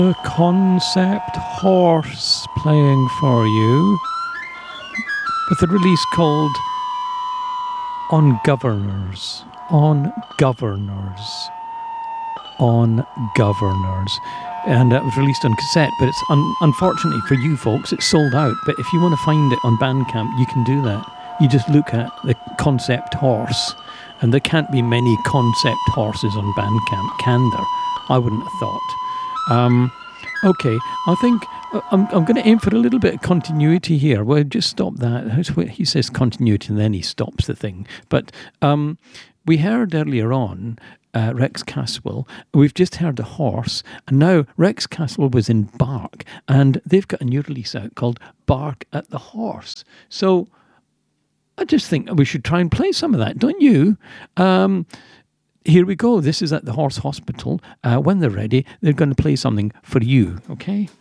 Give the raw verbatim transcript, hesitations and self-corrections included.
A concept horse playing for you with a release called On Governors. On Governors. On Governors. And it was released on cassette, but it's un- unfortunately for you folks, it's sold out. But if you want to find it on Bandcamp, you can do that. You just look at the concept horse, and there can't be many concept horses on Bandcamp, can there? I wouldn't have thought. Um, okay, I think uh, I'm, I'm going to aim for a little bit of continuity here. Well, just stop that. He says continuity and then he stops the thing. But um, we heard earlier on uh, Rex Caswell. We've just heard a horse. And now Rex Caswell was in Bark. And they've got a new release out called Bark at the Horse. So I just think we should try and play some of that, don't you? Um Here we go. This is at the Horse Hospital. Uh, when they're ready, they're going to play something for you, okay?